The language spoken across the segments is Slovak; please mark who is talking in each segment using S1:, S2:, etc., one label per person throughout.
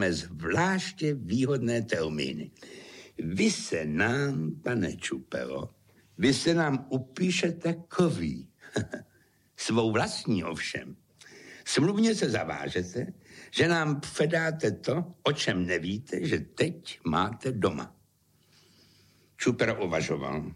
S1: máme zvláště výhodné termíny. Vy se nám, pane Čupero, vy se nám upíšete koví. Svou vlastní ovšem. Smluvně se zavážete, že nám předáte to, o čem nevíte, že teď máte doma. Čuper uvažoval.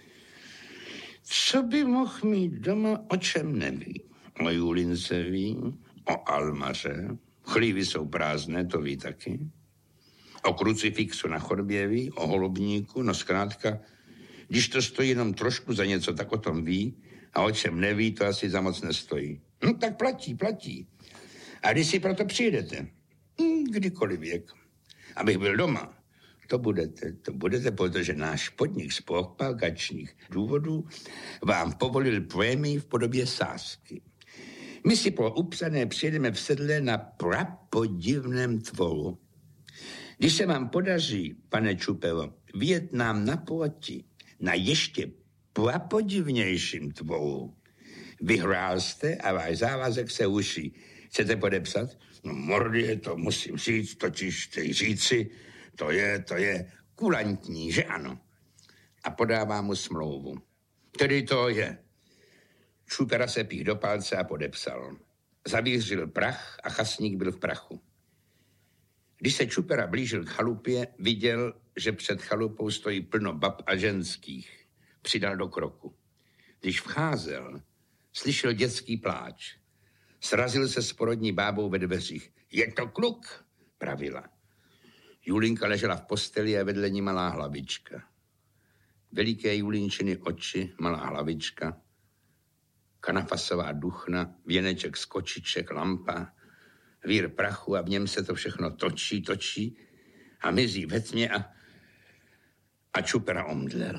S1: Co by mohl mít doma, o čem neví? O Julince ví, o Almaře, chlívy jsou prázdné, to ví taky. O krucifixu na chodbě ví, o holubníku, no zkrátka, když to stojí jenom trošku za něco, tak o tom ví, a o čem neví, to asi za moc nestojí. No tak platí. A když si proto přijedete? Kdykoliv věk. Abych byl doma. To budete, protože náš podnik z propagačních důvodů vám povolil prémii v podobě sázky. My si pro upsané přijedeme v sedle na prapodivném tvoru. Když se vám podaří, pane Čupero, vyjet nám naproti na ještě prapodivnějším tvoru, vyhrál jste a váš závazek se ruší. Chcete podepsat? No mordě, to musím říct, totiž říci, to je kulantní, že ano? A podává mu smlouvu. Tedy to je. Čupera se pích do palce a podepsal. Zavířil prach a chasník byl v prachu. Když se Čupera blížil k chalupě, viděl, že před chalupou stojí plno bab a ženských. Přidal do kroku. Když vcházel, slyšel dětský pláč. Srazil se s porodní bábou ve dveřích. Je to kluk, pravila. Julinka ležela v posteli a vedle ní malá hlavička. Veliké Julinčiny oči, malá hlavička, kanafasová duchna, věneček z kočiček, lampa, vír prachu a v něm se to všechno točí a mizí ve tmě a Čupera omdlel.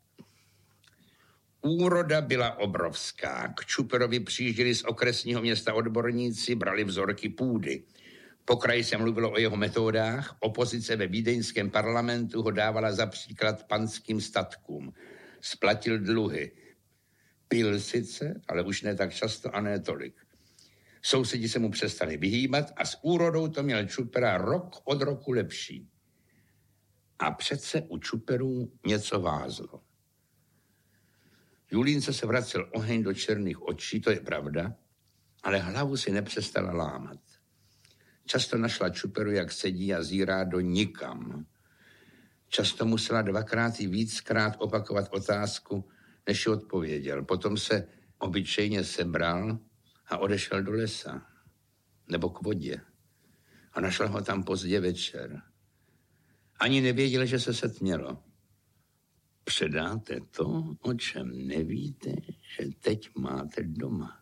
S1: Úroda byla obrovská. K Čuperovi přijížděli z okresního města odborníci, brali vzorky půdy. Po kraji se mluvilo o jeho metodách, opozice ve vídeňském parlamentu ho dávala za příklad panským statkům. Splatil dluhy. Pil sice, ale už ne tak často a ne tolik. Sousedi se mu přestali vyhýbat a s úrodou to měl Čupera rok od roku lepší. A přece u Čuperů něco vázlo. Julínce se vracel oheň do černých očí, to je pravda, ale hlavu si nepřestala lámat. Často našla Čuperu, jak sedí a zírá do nikam. Často musela dvakrát i víckrát opakovat otázku, než ji odpověděl. Potom se obyčejně sebral a odešel do lesa nebo k vodě. A našla ho tam pozdě večer. Ani nevěděl, že se setmělo. Předáte to, o čem nevíte, že teď máte doma.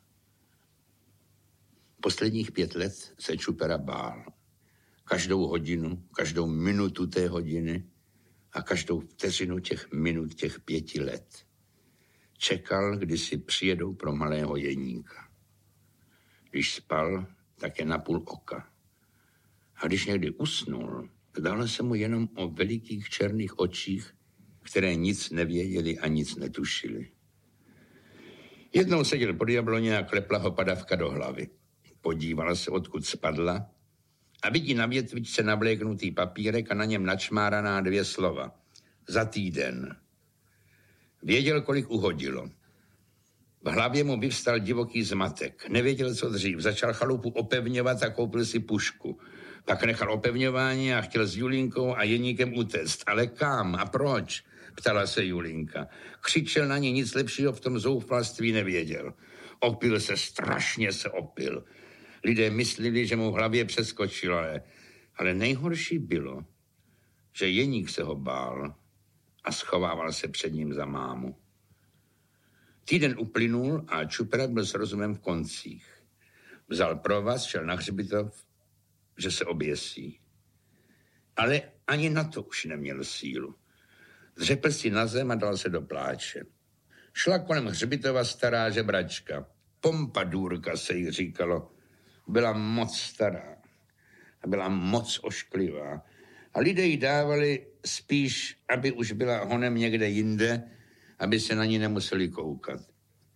S1: Posledních 5 let se Čupera bál. Každou hodinu, každou minutu té hodiny a každou vteřinu těch minut, těch 5 let. Čekal, kdy si přijedou pro malého Jeníka. Když spal, tak je na půl oka. A když někdy usnul, zdálo se mu jenom o velikých černých očích, které nic nevěděli a nic netušili. Jednou seděl pod jabloně a klepla ho padavka do hlavy. Podívala se, odkud spadla a vidí na větvičce navléknutý papírek a na něm načmáraná 2 slova. Za týden. Věděl, kolik uhodilo. V hlavě mu vyvstal divoký zmatek. Nevěděl, co dřív. Začal chalupu opevňovat a koupil si pušku. Pak nechal opevňování a chtěl s Julinkou a Jeníkem utéct. Ale kam a proč? Ptala se Julinka. Křičel na ní, nic lepšího v tom zoufalství nevěděl. Opil se, strašně se opil. Lidé mysleli, že mu v hlavě přeskočilo, ale nejhorší bylo, že Jeník se ho bál a schovával se před ním za mámu. Týden uplynul a Čupera byl s rozumem v koncích. Vzal provaz, šel na hřbitov, že se oběsí. Ale ani na to už neměl sílu. Dřepl si na zem a dal se do pláče. Šla kolem hřbitova stará žebračka. Pompadůrka se jí říkalo. Byla moc stará a byla moc ošklivá. A lidé jí dávali spíš, aby už byla honem někde jinde, aby se na ní nemuseli koukat.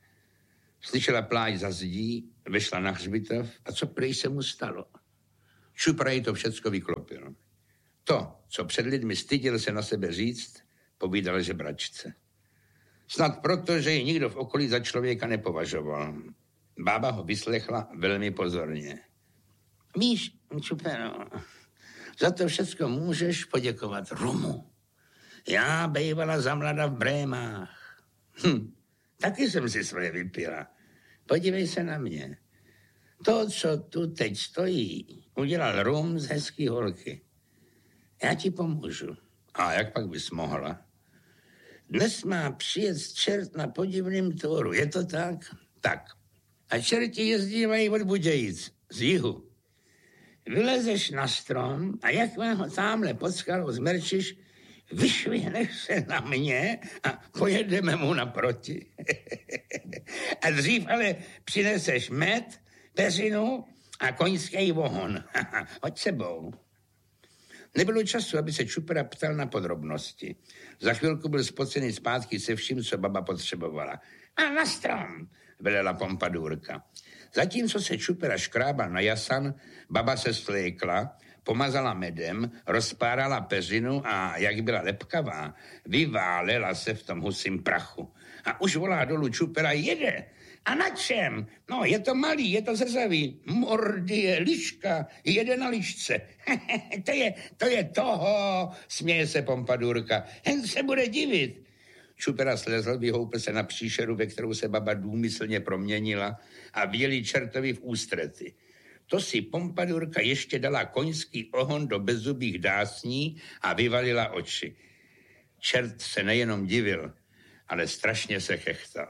S1: Slyšela pláč za zdí, vešla na hřbitov a co prý se mu stalo? Čupra jí to všecko vyklopil. To, co před lidmi styděl se na sebe říct, povídal žebračce. Snad proto, že ji nikdo v okolí za člověka nepovažoval. Bába ho vyslechla velmi pozorně. Víš, Čupero, za to všecko můžeš poděkovat Rumu. Já bejvala za mlada v Brémách. Taky jsem si svoje vypila. Podívej se na mě. To, co tu teď stojí, udělal Rum z hezký holky. Já ti pomůžu. A jak pak bys mohla? Dnes má přijet čert na podivným tvoru. Je to tak? Tak. A čerti jezdívají od Budějic, z jihu. Vylezeš na strom a jakmile ho tamhle pod skalou zmerčíš, vyšvihneš se na mě a pojedeme mu naproti. A dřív ale přineseš med, peřinu a koňský vohon. Hoď sebou. Nebylo času, aby se Čupera ptal na podrobnosti. Za chvilku byl spocený zpátky se vším, co baba potřebovala. A na strom, velela Pompadourka. Zatímco se Čupera škrábal na jasan, baba se svlékla, pomazala medem, rozpárala peřinu a, jak byla lepkavá, vyválela se v tom husím prachu. A už volá dolů Čupera, jede. A na čem? No, je to malý, je to zrzavý. Mordie, liška, jede na lišce. to je toho, směje se Pompadourka. Hen se bude divit. Čupera slezl, vyhoupil se na příšeru, ve kterou se baba důmyslně proměnila a vyjeli čertovi v ústrety. To si Pompadourka ještě dala koňský ohon do bezzubých dásní a vyvalila oči. Čert se nejenom divil, ale strašně se chechtal.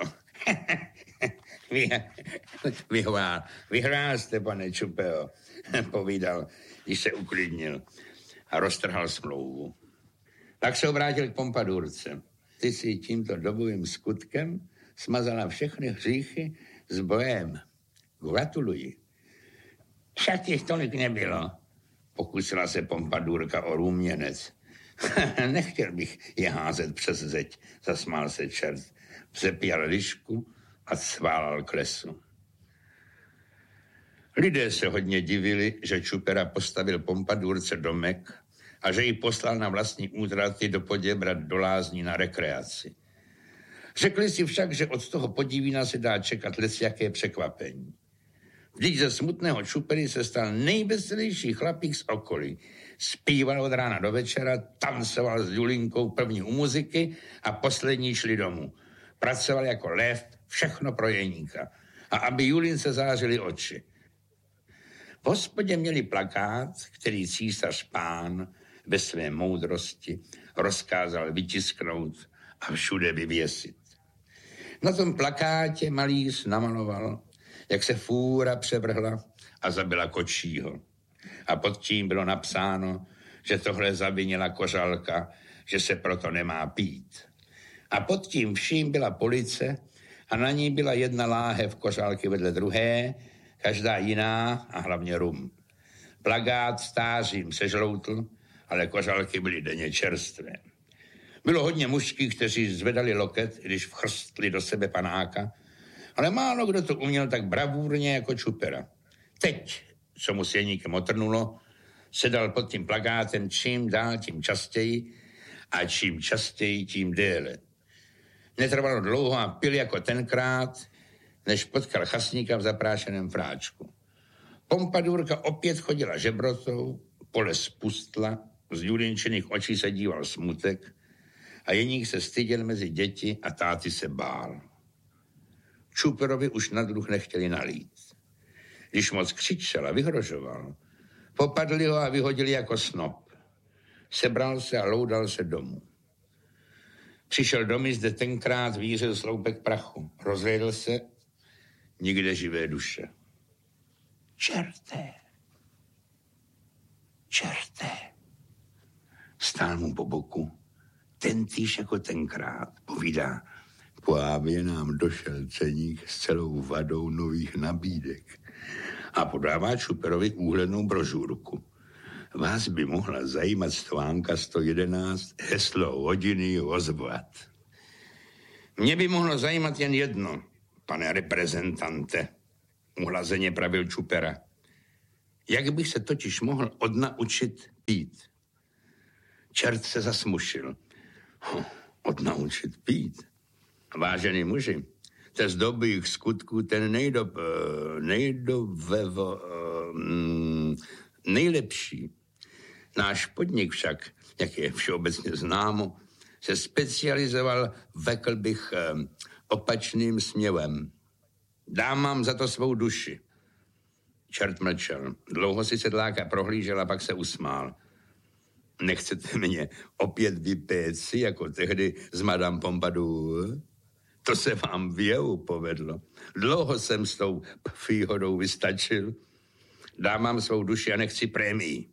S1: Vyhrál jste, pane Čupeo, povídal, když se uklidnil a roztrhal smlouvu. Tak se obrátil k Pompadource. Ty si tímto dobovým skutkem smazala všechny hříchy s bojem. Gratuluji. Však těch tolik nebylo, pokusila se Pompadourka o růměnec. Nechtěl bych je házet přes zeď, zasmál se čert. Vzepěl lišku a sválal k lesu. Lidé se hodně divili, že Čupera postavil Pompadource domek a že ji poslal na vlastní útraty do Poděbrad do lázní na rekreaci. Řekli si však, že od toho Podivína se dá čekat lesjaké překvapení. Vždyť ze smutného Čupery se stal nejveselější chlapík z okolí. Zpíval od rána do večera, tancoval s Julinkou první u muziky a poslední šli domů. Pracoval jako lev, všechno pro Jeníka. A aby Julince zářily oči. V hospodě měli plakát, který císař pán ve své moudrosti rozkázal vytisknout a všude vyvěsit. Na tom plakátě malíř namaloval, jak se fůra převrhla a zabila kočího. A pod tím bylo napsáno, že tohle zavinila kořalka, že se proto nemá pít. A pod tím vším byla police a na ní byla jedna láhev kořálky vedle druhé, každá jiná a hlavně rum. Plakát stářím sežloutl, ale kořálky byly denně čerstvé. Bylo hodně mužských, kteří zvedali loket, když vchrstli do sebe panáka, ale málo kdo to uměl tak bravůrně jako Čupera. Teď, co mu s Jeníkem otrnulo, sedal pod tím plakátem čím dál tím častěji a čím častěji tím déle. Netrvalo dlouho a pil jako tenkrát, než potkal chasníka v zaprášeném fráčku. Pompadourka opět chodila žebrotou, pole spustla, z Julinčiných očí se díval smutek a Jeník se styděl mezi děti a táty se bál. Čuperovi už na druh nechtěli nalít. Když moc křičel a vyhrožoval, popadli ho a vyhodili jako snop. Sebral se a loudal se domů. Přišel domů, zde tenkrát vířil sloupek prachu. Rozhlédl se, nikde živé duše. Čerté. Stál mu po boku, tentýž jako tenkrát, povídá, právě nám došel ceník s celou vadou nových nabídek a podává Čuperovi úhlednou brožurku. Vás by mohla zajímat stvánka 111 heslo hodiny ozvat. Mě by mohlo zajímat jen jedno, pane reprezentante, uhlazeně pravil Čupera. Jak bych se totiž mohl odnaučit pít? Čert se zasmušil. Odnaučit pít? Vážený muži, to z dobrých skutků ten nejlepší. Náš podnik však, jak je všeobecně známo, se specializoval, řekl bych, opačným směrem. Dám vám za to svou duši. Čert mlčel. Dlouho si sedláka prohlížel a pak se usmál. Nechcete mě opět vypéct si, jako tehdy s Madame Pompadour? To se vám v jehu povedlo. Dlouho jsem s tou výhodou vystačil. Dám vám svou duši a nechci prémii.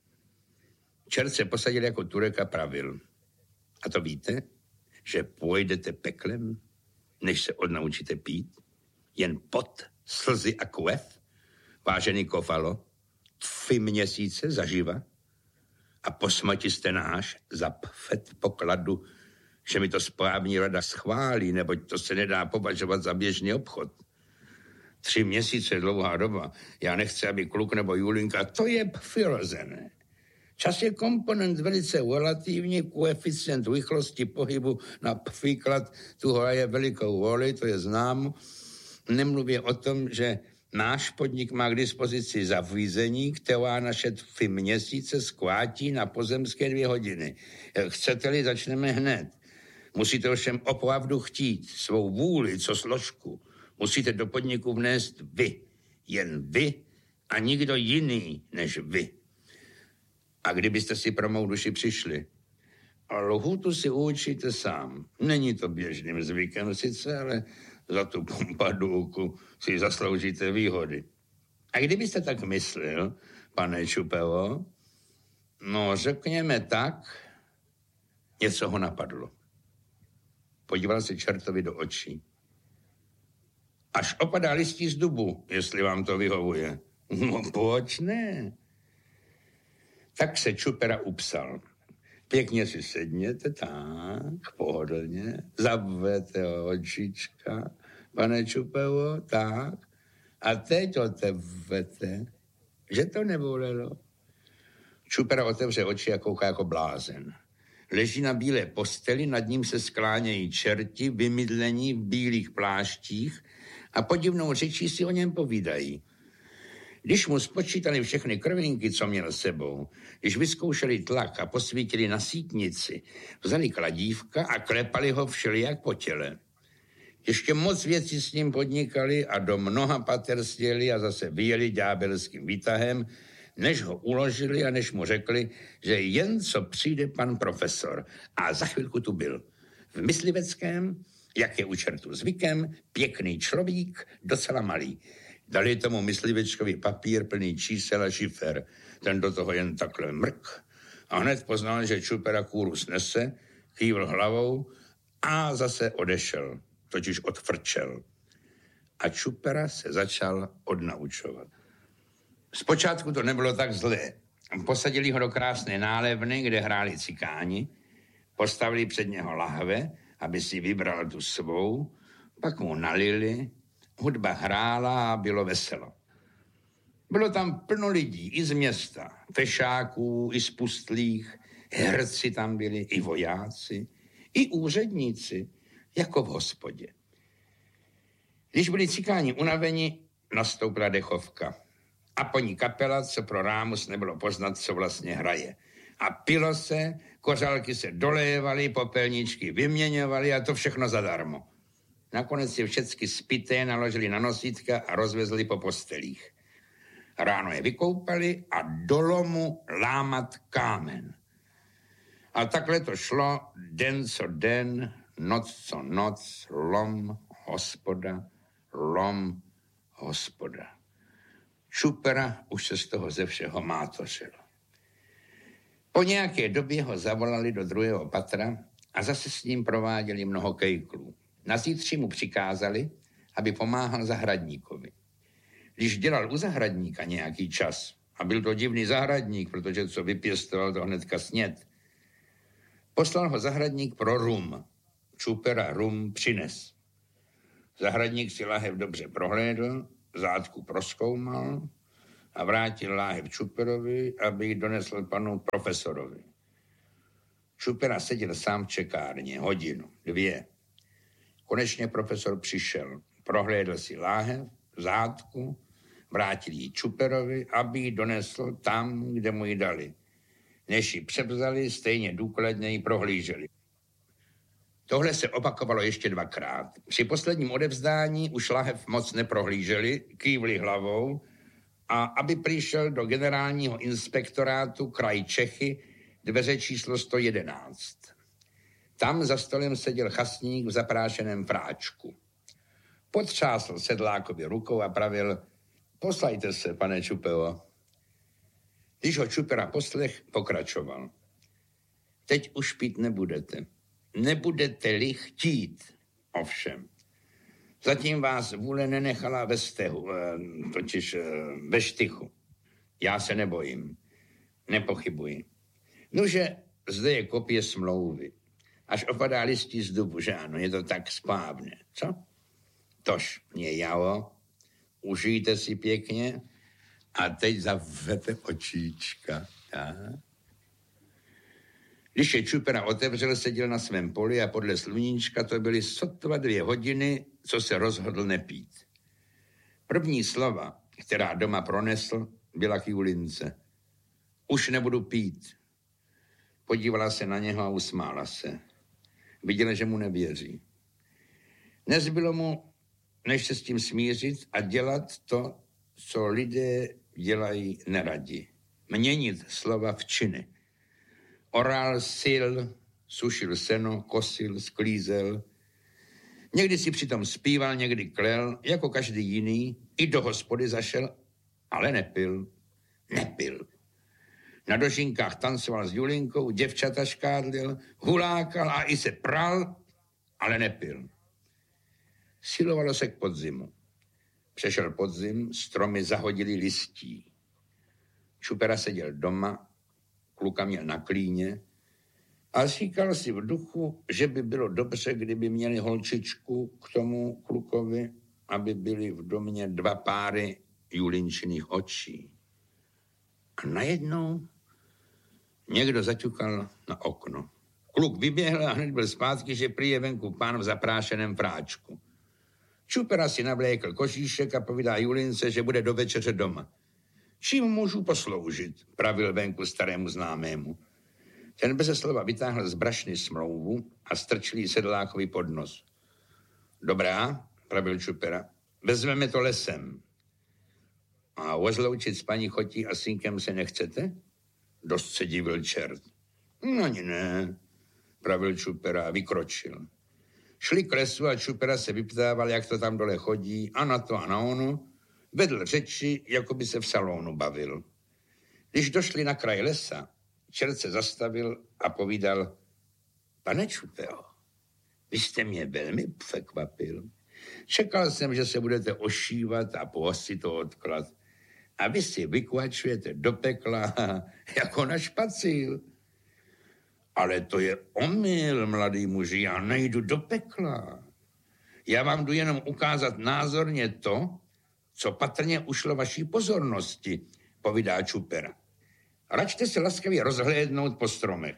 S1: Čert se posadil jako Turek a pravil. A to víte, že půjdete peklem, než se odnaučíte pít? Jen pot, slzy a krev? Vážený Kofalo, 3 měsíce zaživa? A po smrti jste náš za předpokladu, že mi to správní rada schválí, neboť to se nedá považovat za běžný obchod. 3 měsíce je dlouhá doba. Já nechci, aby kluk nebo Julinka, to je přirozené. Čas je komponent velice relativní, koeficient rychlosti pohybu například tu hraje velikou roli, to je známo. Nemluvě o tom, že náš podnik má k dispozici zařízení, která naše 3 měsíce zkrátí na pozemské 2 hodiny. Chcete-li, začneme hned. Musíte ovšem opravdu chtít svou vůli, co složku. Musíte do podniku vnést vy. Jen vy a nikdo jiný než vy. A kdybyste si pro mou duši přišli? A lhůtu si určíte sám. Není to běžným zvykem sice, ale za tu Pompadůrku si zasloužíte výhody. A kdybyste tak myslel, pane Čupelo, no řekněme tak, něco ho napadlo. Podíval se čertovi do očí. Až opadá listí z dubu, jestli vám to vyhovuje. No proč ne? Tak se Čupera upsal. Pěkně si sedněte, tak, pohodlně, zavřete očička, pane Čupelo, tak, a teď otevřete, že to nebolelo. Čupera otevře oči a kouká jako blázen. Leží na bílé posteli, nad ním se sklánějí čerti, vymydlení v bílých pláštích a podivnou řečí si o něm povídají. Když mu spočítali všechny krvinky, co měl sebou, když vyzkoušeli tlak a posvítili na sítnici, vzali kladívka a klepali ho všelijak po těle. Ještě moc věcí s ním podnikali a do mnoha pater sjeli a zase vyjeli ďábelským výtahem, než ho uložili a než mu řekli, že jen co přijde pan profesor. A za chvilku tu byl. V mysliveckém, jak je u čertu zvykem, pěkný človík, docela malý. Dali tomu myslivečkovi papír plný čísel a šifer. Ten do toho jen takhle mrk a hned poznal, že Čupera kůru snese, kývl hlavou a zase odešel, totiž odfrčel. A Čupera se začal odnaučovat. Zpočátku to nebylo tak zlé. Posadili ho do krásné nálevny, kde hráli cikáni, postavili před něho lahve, aby si vybral tu svou, pak mu nalili, hudba hrála a bylo veselo. Bylo tam plno lidí, i z města, fešáků, i z pustlých, herci tam byli, i vojáci, i úředníci, jako v hospodě. Když byli cikáni unaveni, nastoupila dechovka. A po ní kapela, co pro rámus nebylo poznat, co vlastně hraje. A pilo se, kořálky se dolévaly, popelničky vyměňovaly a to všechno zadarmo. Nakonec si všecky spité naložili na nosítka a rozvezli po postelích. Ráno je vykoupali a do lomu lámat kámen. A takhle to šlo den co den, noc co noc, lom, hospoda. Čupera už se z toho ze všeho mátořil. Po nějaké době ho zavolali do 2. patra a zase s ním prováděli mnoho kejklů. Na zítří mu přikázali, aby pomáhal zahradníkovi. Když dělal u zahradníka nějaký čas, a byl to divný zahradník, protože co vypěstoval, to hnedka sněd, poslal ho zahradník pro rum. Čupera rum přines. Zahradník si lahev dobře prohlédl, zátku prozkoumal, a vrátil láhev Čuperovi, aby ji donesl panu profesorovi. Čupera seděl sám v čekárně, hodinu, 2. Konečně profesor přišel, prohlédl si láhev, zátku, vrátil ji Čuperovi, aby ji donesl tam, kde mu ji dali. Než ji převzali, stejně důkladně ji prohlíželi. Tohle se opakovalo ještě 2krát. Při posledním odevzdání už láhev moc neprohlíželi, kývli hlavou a aby přišel do generálního inspektorátu kraj Čechy, dveře číslo 111. Tam za stolem seděl chasník v zaprášeném fráčku. Potřásl sedlákovi rukou a pravil: poslajte se, pane Čupeo. Když ho Čupera poslech, pokračoval: teď už pít nebudete. Nebudete-li chtít, ovšem. Zatím vás vůle nenechala ve stehu, totiž ve štychu. Já se nebojím, nepochybuji. Nože, zde je kopie smlouvy. Až opadá listí z dubu, že ano, je to tak správně, co? Tož mě jalo, užijte si pěkně a teď zavřete očíčka. Tak. Když je Čupera otevřel, seděl na svém poli a podle sluníčka to byly sotva 2 hodiny, co se rozhodl nepít. První slova, která doma pronesl, byla k Julince: už nebudu pít. Podívala se na něho a usmála se. Viděla, že mu nevěří. Nezbylo mu, než se s tím smířit a dělat to, co lidé dělají neradi. Měnit slova v činy. Oral sil, sušil seno, kosil, sklízel. Někdy si přitom zpíval, někdy klel, jako každý jiný. I do hospody zašel, ale nepil. Nepil. Na dožinkách tancoval s Julinkou, děvčata škádlil, hulákal a i se pral, ale nepil. Silovalo se k podzimu. Přešel podzim, stromy zahodili listí. Čupera seděl doma, kluka měl na klíně a říkal si v duchu, že by bylo dobře, kdyby měli holčičku k tomu klukovi, aby byly v domě 2 páry Julinčiných očí. A najednou někdo zaťukal na okno. Kluk vyběhl a hned byl zpátky, že prý je venku pán v zaprášeném fráčku. Čupera si navlékl košíšek a povídá Julince, že bude do večeře doma. Čím můžu posloužit, pravil venku starému známému. Ten beze slova vytáhl z brašny smlouvu a strčil jí sedlákovi pod nos. Dobrá, pravil Čupera, vezmeme to lesem. A rozloučit s paní Chotí a synkem se nechcete? Dost se divil čert. No ani ne, pravil Čupera a vykročil. Šli k lesu a Čupera se vyptával, jak to tam dole chodí, a na to a na ono. Vedl řeči, jako by se v salonu bavil. Když došli na kraj lesa, čert se zastavil a povídal: pane Čupeo, vy jste mě velmi překvapil. Čekal jsem, že se budete ošívat a pohosit to odklad. A vy si vykvačujete do pekla jako na špacíl. Ale to je omyl, mladý muži, já nejdu do pekla. Já vám jdu jenom ukázat názorně to, co patrně ušlo vaší pozornosti, povídá Čupera. Račte se laskavě rozhlédnout po stromech.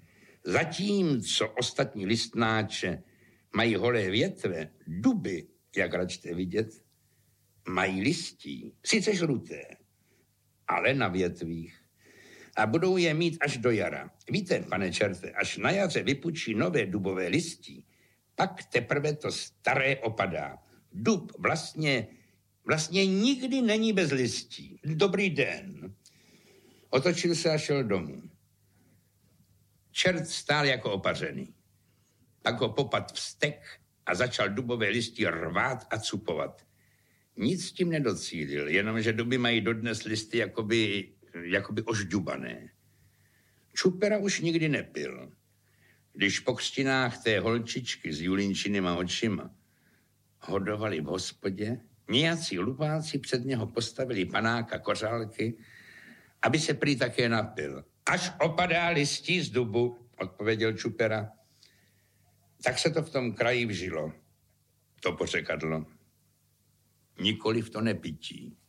S1: Zatímco ostatní listnáče mají holé větve, duby, jak račte vidět, mají listí, sice žluté, ale na větvích. A budou je mít až do jara. Víte, pane čerte, až na jaře vypučí nové dubové listí, pak teprve to staré opadá. Dub vlastně nikdy není bez listí. Dobrý den. Otočil se a šel domů. Čert stál jako opařený. Pak ho popad vztek a začal dubové listí rvát a cupovat. Nic s tím nedocílil, jenomže duby mají dodnes listy jakoby ožďubané. Čupera už nikdy nepil. Když po křtinách té holčičky s Julinčinýma očima hodovali v hospodě, nějací lupáci před něho postavili panáka kořálky, aby se prý také napil. Až opadá listí z dubu, odpověděl Čupera. Tak se to v tom kraji vžilo, to pořekadlo. Nikoliv to nepití.